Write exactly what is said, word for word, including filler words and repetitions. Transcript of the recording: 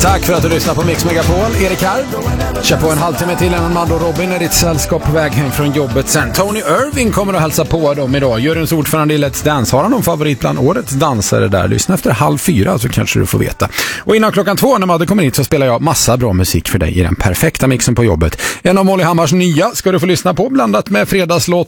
Tack för att du lyssnar på Mix Megapol. Erik här. Kör på en halvtimme till en man och Robin är ditt sällskap på väg hem från jobbet sen. Tony Irving kommer att hälsa på dem idag. Juryns ordförande i Let's Dance. Har han någon favorit bland årets dansare där? Lyssna efter halv fyra så kanske du får veta. Och innan klockan två när Madde kommer hit så spelar jag massa bra musik för dig i den perfekta mixen på jobbet. En av Molly Hammars nya ska du få lyssna på blandat med fredagslåt